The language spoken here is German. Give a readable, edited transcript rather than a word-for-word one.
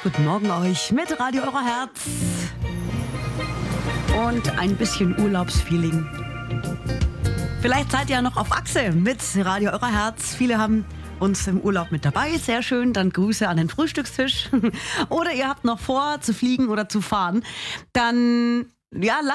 Guten Morgen euch mit Radio Euer Herz und ein bisschen Urlaubsfeeling. Vielleicht seid ihr ja noch auf Achse mit Radio Euer Herz. Viele haben uns im Urlaub mit dabei. Sehr schön. Dann Grüße an den Frühstückstisch. Oder ihr habt noch vor zu fliegen oder zu fahren. Dann